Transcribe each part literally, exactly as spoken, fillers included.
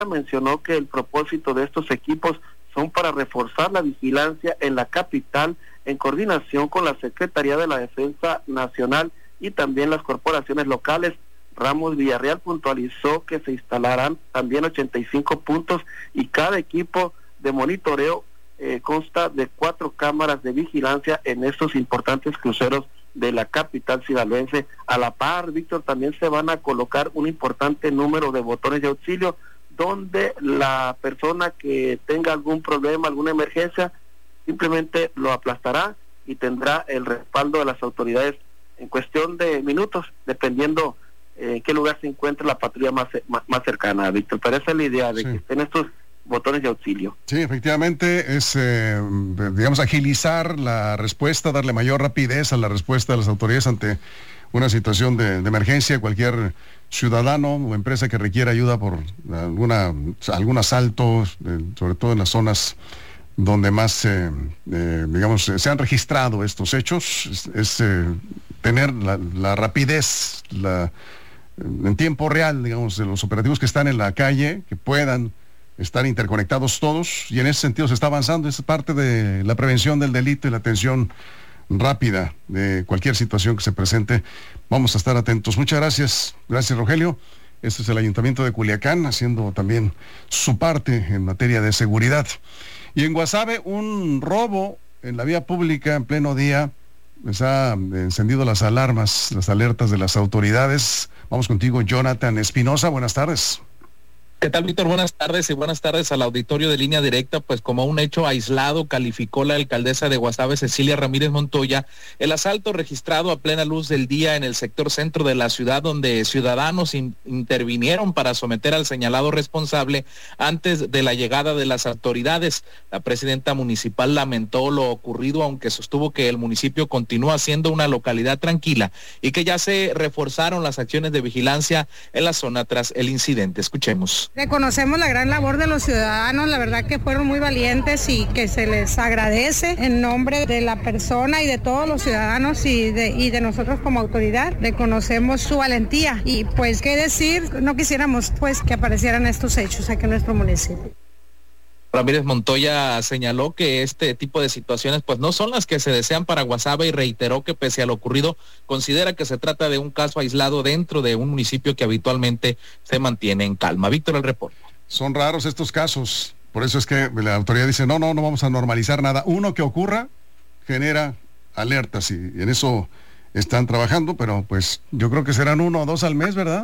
mencionó que el propósito de estos equipos son para reforzar la vigilancia en la capital en coordinación con la Secretaría de la Defensa Nacional y también las corporaciones locales. Ramos Villarreal puntualizó que se instalarán también ochenta y cinco puntos y cada equipo de monitoreo eh, consta de cuatro cámaras de vigilancia en estos importantes cruceros de la capital sinaloense. A la par, Víctor, también se van a colocar un importante número de botones de auxilio donde la persona que tenga algún problema, alguna emergencia, simplemente lo aplastará y tendrá el respaldo de las autoridades en cuestión de minutos, dependiendo en eh, qué lugar se encuentra la patrulla más, más, más cercana, Víctor. Pero esa es la idea de sí. que estén estos botones de auxilio. Sí, efectivamente, es, eh, digamos, agilizar la respuesta, darle mayor rapidez a la respuesta de las autoridades ante una situación de, de emergencia. Cualquier ciudadano o empresa que requiera ayuda por alguna algún asalto, eh, sobre todo en las zonas donde más, eh, eh, digamos, se han registrado estos hechos, es, es eh, tener la, la rapidez, la, en tiempo real, digamos, de los operativos que están en la calle, que puedan estar interconectados todos, y en ese sentido se está avanzando. Es parte de la prevención del delito y la atención rápida de cualquier situación que se presente. Vamos a estar atentos. Muchas gracias. Gracias, Rogelio. Este es el Ayuntamiento de Culiacán haciendo también su parte en materia de seguridad. Y en Guasave, un robo en la vía pública en pleno día. Les ha encendido las alarmas, las alertas de las autoridades. Vamos contigo, Jonathan Espinosa. Buenas tardes. ¿Qué tal, Víctor? Buenas tardes y buenas tardes al auditorio de Línea Directa. Pues como un hecho aislado calificó la alcaldesa de Guasave, Cecilia Ramírez Montoya, el asalto registrado a plena luz del día en el sector centro de la ciudad, donde ciudadanos in- intervinieron para someter al señalado responsable antes de la llegada de las autoridades. La presidenta municipal lamentó lo ocurrido, aunque sostuvo que el municipio continúa siendo una localidad tranquila y que ya se reforzaron las acciones de vigilancia en la zona tras el incidente. Escuchemos. Reconocemos la gran labor de los ciudadanos, la verdad que fueron muy valientes y que se les agradece en nombre de la persona y de todos los ciudadanos y de, y de nosotros como autoridad. Reconocemos su valentía y pues qué decir, no quisiéramos pues que aparecieran estos hechos aquí en nuestro municipio. Ramírez Montoya señaló que este tipo de situaciones pues no son las que se desean para Guasave y reiteró que pese a lo ocurrido considera que se trata de un caso aislado dentro de un municipio que habitualmente se mantiene en calma. Víctor, el reporte. Son raros estos casos, por eso es que la autoridad dice no, no, no vamos a normalizar nada. Uno que ocurra genera alertas y en eso están trabajando, pero pues yo creo que serán uno o dos al mes, ¿verdad?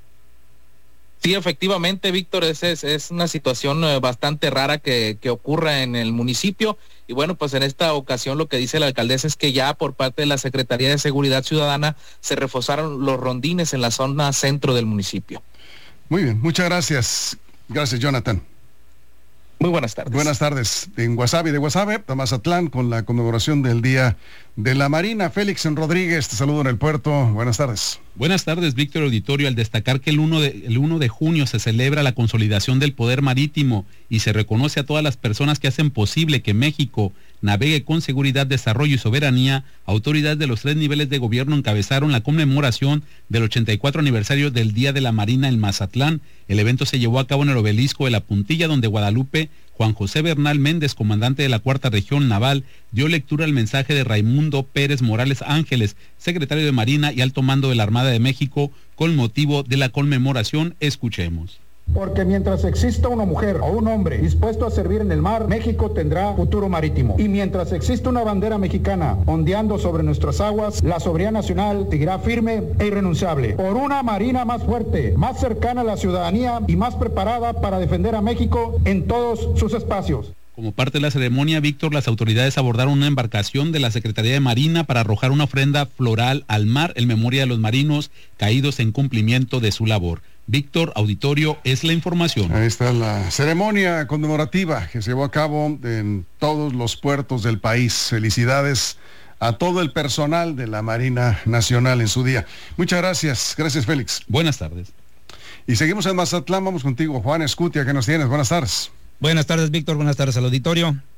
Sí, efectivamente, Víctor, es, es, es una situación eh, bastante rara que, que ocurra en el municipio. Y bueno, pues en esta ocasión lo que dice la alcaldesa es que ya por parte de la Secretaría de Seguridad Ciudadana se reforzaron los rondines en la zona centro del municipio. Muy bien, muchas gracias. Gracias, Jonathan. Muy buenas tardes. Buenas tardes. En Guasave, de Guasave, a Mazatlán, con la conmemoración del Día de la Marina. Félix Rodríguez, te saludo en el puerto. Buenas tardes. Buenas tardes, Víctor Auditorio. Al destacar que el uno de, el uno de junio se celebra la consolidación del poder marítimo y se reconoce a todas las personas que hacen posible que México navegue con seguridad, desarrollo y soberanía, autoridades de los tres niveles de gobierno encabezaron la conmemoración del ochenta y cuatro aniversario del Día de la Marina en Mazatlán. El evento se llevó a cabo en el obelisco de la Puntilla, donde Guadalupe Juan José Bernal Méndez, comandante de la Cuarta Región Naval, dio lectura al mensaje de Raimundo Pérez Morales Ángeles, secretario de Marina y Alto Mando de la Armada de México, con motivo de la conmemoración. Escuchemos. Porque mientras exista una mujer o un hombre dispuesto a servir en el mar, México tendrá futuro marítimo. Y mientras exista una bandera mexicana ondeando sobre nuestras aguas, la soberanía nacional seguirá firme e irrenunciable. Por una marina más fuerte, más cercana a la ciudadanía y más preparada para defender a México en todos sus espacios. Como parte de la ceremonia, Víctor, las autoridades abordaron una embarcación de la Secretaría de Marina para arrojar una ofrenda floral al mar en memoria de los marinos caídos en cumplimiento de su labor. Víctor, auditorio, es la información. Ahí está la ceremonia conmemorativa que se llevó a cabo en todos los puertos del país. Felicidades a todo el personal de la Marina Nacional en su día. Muchas gracias. Gracias, Félix. Buenas tardes. Y seguimos en Mazatlán. Vamos contigo, Juan Escutia. ¿Qué nos tienes? Buenas tardes. Buenas tardes, Víctor. Buenas tardes al auditorio.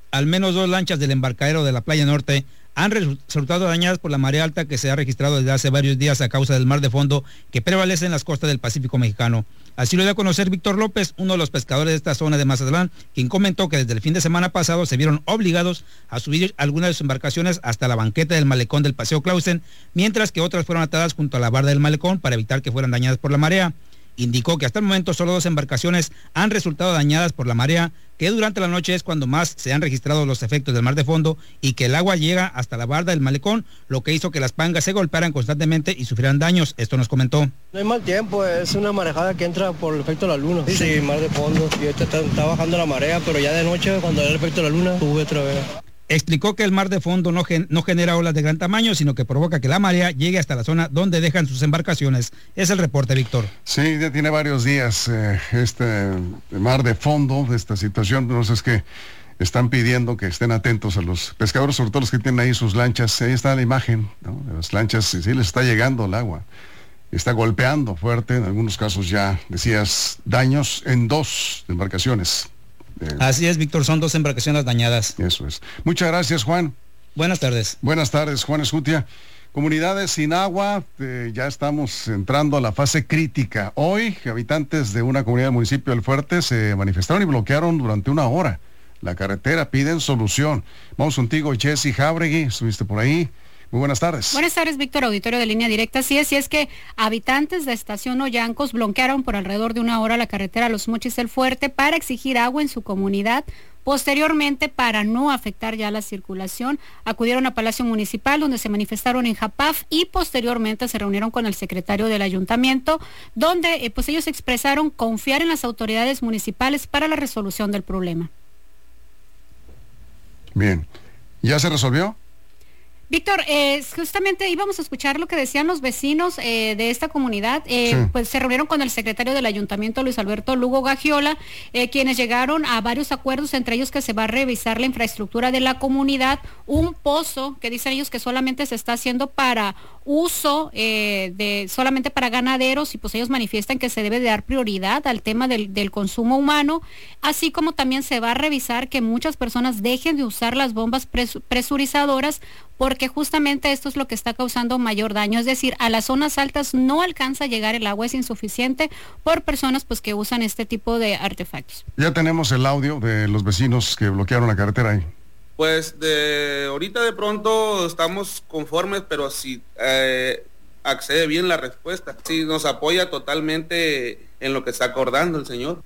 Al menos dos lanchas del embarcadero de la Playa Norte han resultado dañadas por la marea alta que se ha registrado desde hace varios días a causa del mar de fondo que prevalece en las costas del Pacífico mexicano. Así lo dio a conocer Víctor López, uno de los pescadores de esta zona de Mazatlán, quien comentó que desde el fin de semana pasado se vieron obligados a subir algunas de sus embarcaciones hasta la banqueta del malecón del Paseo Clausen, mientras que otras fueron atadas junto a la barda del malecón para evitar que fueran dañadas por la marea. Indicó que hasta el momento solo dos embarcaciones han resultado dañadas por la marea, que durante la noche es cuando más se han registrado los efectos del mar de fondo y que el agua llega hasta la barda del malecón, lo que hizo que las pangas se golpearan constantemente y sufrieran daños. Esto nos comentó. No hay mal tiempo, es una marejada que entra por el efecto de la luna. Sí, sí, mar de fondo. Y ahorita está, está bajando la marea, pero ya de noche, cuando hay el efecto de la luna, sube otra vez. Explicó que el mar de fondo no, gen, no genera olas de gran tamaño, sino que provoca que la marea llegue hasta la zona donde dejan sus embarcaciones. Es el reporte, Víctor. Sí, ya tiene varios días eh, este mar de fondo, de esta situación. Entonces es que están pidiendo que estén atentos a los pescadores, sobre todo los que tienen ahí sus lanchas. Ahí está la imagen, ¿no? De las lanchas, sí, sí les está llegando el agua. Está golpeando fuerte, en algunos casos ya decías daños en dos embarcaciones. Eh, Así es, Víctor, son dos embarcaciones dañadas. Eso es. Muchas gracias, Juan. Buenas tardes. Buenas tardes, Juan Escutia. Comunidades sin agua, eh, ya estamos entrando a la fase crítica. Hoy, habitantes de una comunidad del municipio del Fuerte se manifestaron y bloquearon durante una hora la carretera, piden solución. Vamos contigo, Jessy Jábregui, estuviste por ahí. Muy buenas tardes. Buenas tardes, Víctor, auditorio de Línea Directa. Así es, y es que habitantes de Estación Ollancos bloquearon por alrededor de una hora la carretera Los Mochis del Fuerte para exigir agua en su comunidad. Posteriormente, para no afectar ya la circulación, acudieron a Palacio Municipal, donde se manifestaron en Japaf, y posteriormente se reunieron con el secretario del ayuntamiento, donde eh, pues ellos expresaron confiar en las autoridades municipales para la resolución del problema. Bien, ¿ya se resolvió? Víctor, eh, justamente íbamos a escuchar lo que decían los vecinos eh, de esta comunidad. Eh, sí. Pues se reunieron con el secretario del ayuntamiento, Luis Alberto Lugo Gagiola, eh, quienes llegaron a varios acuerdos, entre ellos que se va a revisar la infraestructura de la comunidad, un pozo que dicen ellos que solamente se está haciendo para uso eh, de solamente para ganaderos, y pues ellos manifiestan que se debe de dar prioridad al tema del, del consumo humano, así como también se va a revisar que muchas personas dejen de usar las bombas pres, presurizadoras, porque justamente esto es lo que está causando mayor daño, es decir, a las zonas altas no alcanza a llegar el agua, es insuficiente por personas pues que usan este tipo de artefactos. Ya tenemos el audio de los vecinos que bloquearon la carretera ahí. Pues de ahorita de pronto estamos conformes, pero si eh, accede bien la respuesta, si nos apoya totalmente en lo que está acordando el señor.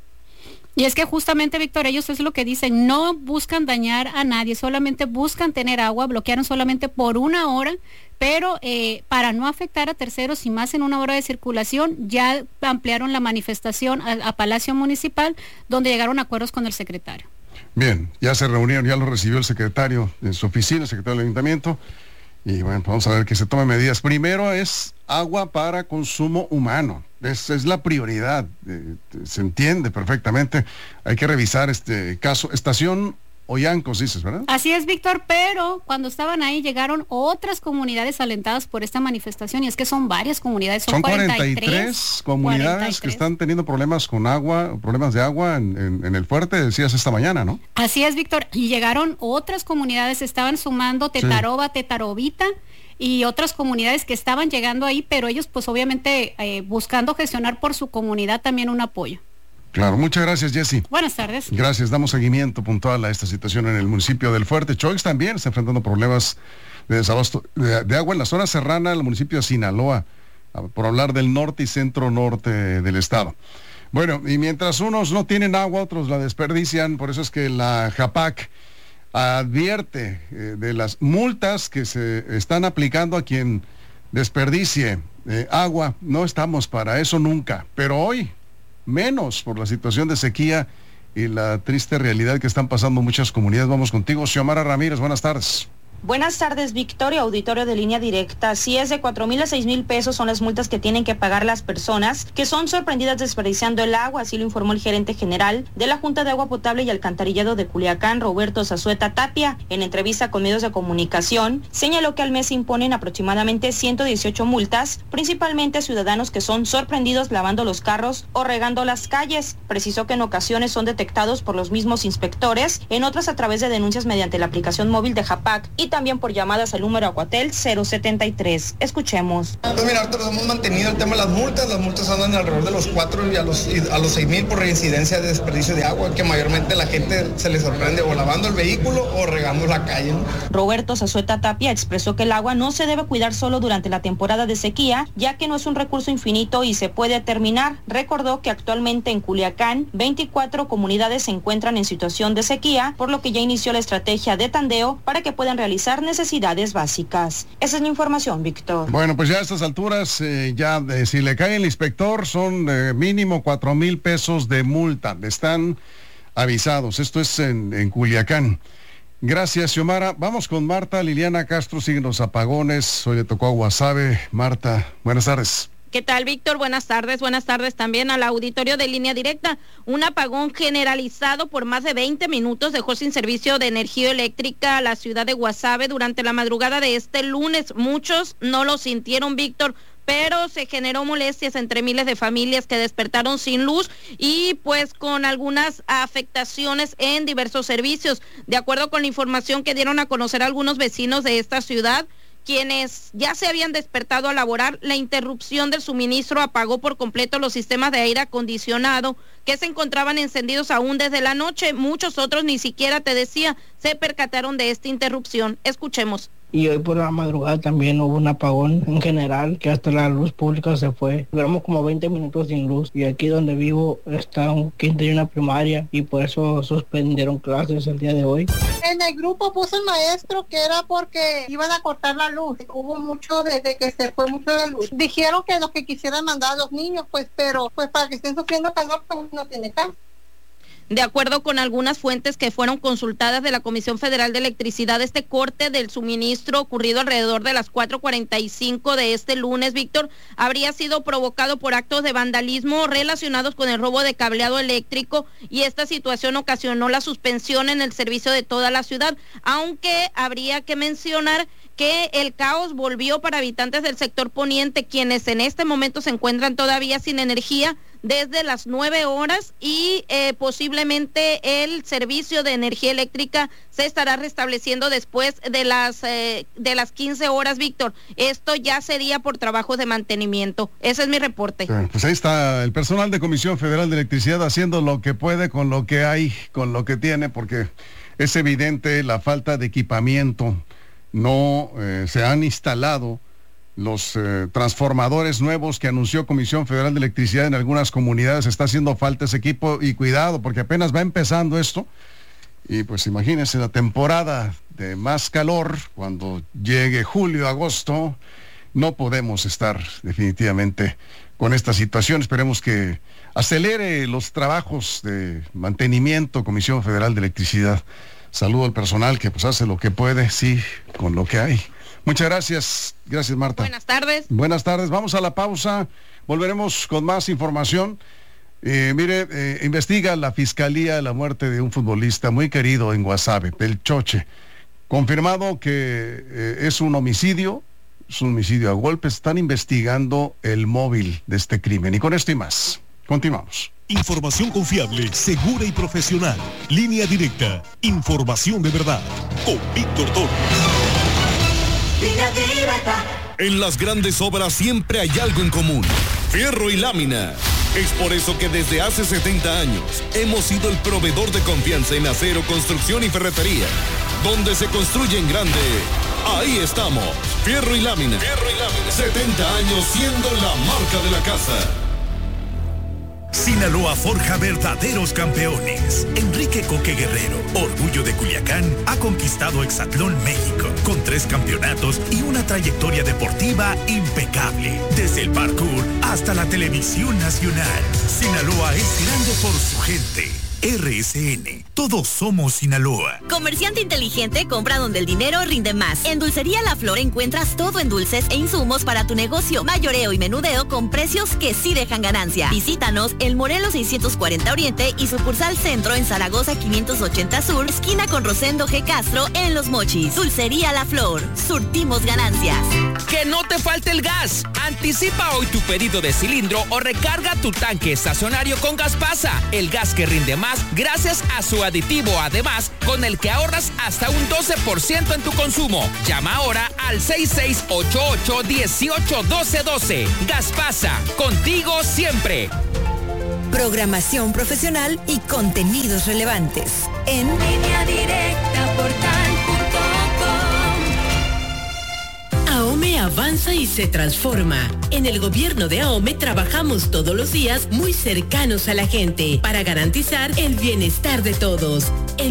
Y es que justamente, Víctor, ellos es lo que dicen, no buscan dañar a nadie, solamente buscan tener agua, bloquearon solamente por una hora, pero eh, para no afectar a terceros y más en una hora de circulación, ya ampliaron la manifestación a, a Palacio Municipal, donde llegaron a acuerdos con el secretario. Bien, ya se reunieron, ya lo recibió el secretario en su oficina, el secretario del ayuntamiento, y bueno, vamos a ver que se tomen medidas. Primero es agua para consumo humano, esa es la prioridad, eh, se entiende perfectamente. Hay que revisar este caso. Estación Ollancos, dices, ¿verdad? Así es, Víctor, pero cuando estaban ahí llegaron otras comunidades alentadas por esta manifestación, y es que son varias comunidades, son, son cuarenta y tres, cuarenta y tres comunidades cuarenta y tres que están teniendo problemas con agua, problemas de agua en, en, en el Fuerte, decías esta mañana, ¿no? Así es, Víctor, y llegaron otras comunidades, estaban sumando Tetaroba, sí. Tetarobita, y otras comunidades que estaban llegando ahí, pero ellos pues obviamente eh, buscando gestionar por su comunidad también un apoyo. Claro, muchas gracias, Jessy. Buenas tardes. Gracias, damos seguimiento puntual a esta situación en el municipio del Fuerte. Choix también está enfrentando problemas de desabasto de, de agua en la zona serrana del municipio de Sinaloa, por hablar del norte y centro norte del estado. Bueno, y mientras unos no tienen agua, otros la desperdician, por eso es que la JAPAC advierte eh, de las multas que se están aplicando a quien desperdicie eh, agua. No estamos para eso nunca, pero hoy menos por la situación de sequía y la triste realidad que están pasando muchas comunidades. Vamos contigo, Xiomara Ramírez, buenas tardes. Buenas tardes, Victoria, auditorio de Línea Directa. Si es de cuatro mil a seis mil pesos son las multas que tienen que pagar las personas que son sorprendidas desperdiciando el agua, así lo informó el gerente general de la Junta de Agua Potable y Alcantarillado de Culiacán, Roberto Zazueta Tapia. En entrevista con medios de comunicación, señaló que al mes se imponen aproximadamente ciento dieciocho multas, principalmente a ciudadanos que son sorprendidos lavando los carros o regando las calles. Precisó que en ocasiones son detectados por los mismos inspectores, en otras a través de denuncias mediante la aplicación móvil de Japac y también por llamadas al número Aguatel cero setenta y tres. Escuchemos. Pues mira, nosotros hemos mantenido el tema de las multas. Las multas andan alrededor de los cuatro y a los, y a los seis mil por reincidencia de desperdicio de agua, que mayormente la gente se le sorprende o lavando el vehículo o regando la calle, ¿no? Roberto Zazueta Tapia expresó que el agua no se debe cuidar solo durante la temporada de sequía, ya que no es un recurso infinito y se puede terminar. Recordó que actualmente en Culiacán, veinticuatro comunidades se encuentran en situación de sequía, por lo que ya inició la estrategia de tandeo para que puedan realizar necesidades básicas. Esa es la información, Víctor. Bueno, pues ya a estas alturas, eh, ya de, si le cae el inspector, son eh, mínimo cuatro mil pesos de multa. Están avisados. Esto es en, en Culiacán. Gracias, Xiomara. Vamos con Marta Liliana Castro. Siguen los apagones. Hoy le tocó a Guasave. Marta, buenas tardes. ¿Qué tal, Víctor? Buenas tardes. Buenas tardes también al auditorio de Línea Directa. Un apagón generalizado por más de veinte minutos dejó sin servicio de energía eléctrica a la ciudad de Guasave durante la madrugada de este lunes. Muchos no lo sintieron, Víctor, pero se generó molestias entre miles de familias que despertaron sin luz y pues con algunas afectaciones en diversos servicios. De acuerdo con la información que dieron a conocer algunos vecinos de esta ciudad, quienes ya se habían despertado a laborar, la interrupción del suministro apagó por completo los sistemas de aire acondicionado que se encontraban encendidos aún desde la noche. Muchos otros ni siquiera, te decía, se percataron de esta interrupción. Escuchemos. Y hoy por la madrugada también hubo un apagón en general, que hasta la luz pública se fue. Duramos como veinte minutos sin luz y aquí donde vivo está un quinto y una primaria y por eso suspendieron clases el día de hoy. En el grupo puso el maestro que era porque iban a cortar la luz. Hubo mucho desde que se fue mucho de luz. Dijeron que los que quisieran mandar a los niños, pues, pero pues para que estén sufriendo calor, pues no tiene caso. De acuerdo con algunas fuentes que fueron consultadas de la Comisión Federal de Electricidad, este corte del suministro ocurrido alrededor de las cuatro cuarenta y cinco de este lunes, Víctor, habría sido provocado por actos de vandalismo relacionados con el robo de cableado eléctrico y esta situación ocasionó la suspensión en el servicio de toda la ciudad, aunque habría que mencionar que el caos volvió para habitantes del sector poniente, quienes en este momento se encuentran todavía sin energía desde las nueve horas y eh, posiblemente el servicio de energía eléctrica se estará restableciendo después de las eh, de las quince horas, Víctor. Esto ya sería por trabajos de mantenimiento. Ese es mi reporte. Pues ahí está el personal de Comisión Federal de Electricidad haciendo lo que puede con lo que hay, con lo que tiene, porque es evidente la falta de equipamiento. No eh, se han instalado los eh, transformadores nuevos que anunció Comisión Federal de Electricidad en algunas comunidades. Está haciendo falta ese equipo y cuidado porque apenas va empezando esto y pues imagínense la temporada de más calor cuando llegue julio, agosto, no podemos estar definitivamente con esta situación. Esperemos que acelere los trabajos de mantenimiento Comisión Federal de Electricidad. Saludo al personal que pues hace lo que puede, sí, con lo que hay. Muchas gracias. Gracias, Marta. Buenas tardes. Buenas tardes. Vamos a la pausa. Volveremos con más información. Eh, mire, eh, investiga la Fiscalía la muerte de un futbolista muy querido en Guasave, el Choche. Confirmado que eh, es un homicidio, es un homicidio a golpes. Están investigando el móvil de este crimen. Y con esto y más. Continuamos. Información confiable, segura y profesional. Línea Directa. Información de verdad. Con Víctor Torres. Línea Directa. En las grandes obras siempre hay algo en común. Fierro y lámina. Es por eso que desde hace setenta años hemos sido el proveedor de confianza en acero, construcción y ferretería. Donde se construye en grande, ahí estamos. Fierro y lámina. Fierro y lámina. setenta años siendo la marca de la casa. Sinaloa forja verdaderos campeones. Enrique Coque Guerrero, orgullo de Culiacán, ha conquistado Hexatlón, México, con tres campeonatos y una trayectoria deportiva impecable. Desde el parkour hasta la televisión nacional. Sinaloa es grande por su gente. R S N. Todos somos Sinaloa. Comerciante inteligente, compra donde el dinero rinde más. En Dulcería La Flor encuentras todo en dulces e insumos para tu negocio. Mayoreo y menudeo con precios que sí dejan ganancia. Visítanos en Morelos seiscientos cuarenta Oriente y sucursal Centro en Zaragoza quinientos ochenta Sur, esquina con Rosendo G. Castro en Los Mochis. Dulcería La Flor. Surtimos ganancias. Que no te falte el gas. Anticipa hoy tu pedido de cilindro o recarga tu tanque estacionario con Gaspasa, el gas que rinde más gracias a su aditivo Además, con el que ahorras hasta un doce por ciento en tu consumo. Llama ahora al seis seis ocho ocho, uno ocho, uno dos uno dos. Gaspasa, contigo siempre. Programación profesional y contenidos relevantes en Línea Directa Portal punto com. AOME avanza y se transforma. En el gobierno de AOME trabajamos todos los días muy cercanos a la gente para garantizar el bienestar de todos. En